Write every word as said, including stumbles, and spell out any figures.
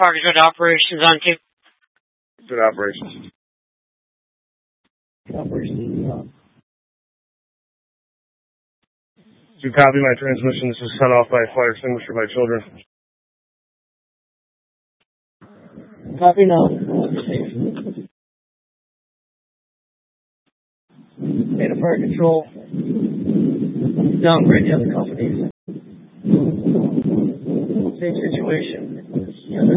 Park, good operations on two. Good operations. Operations. Do you copy my transmission? This is set off by fire extinguisher by children. Copy now. Data fire control. Downgrade the other companies. Same situation.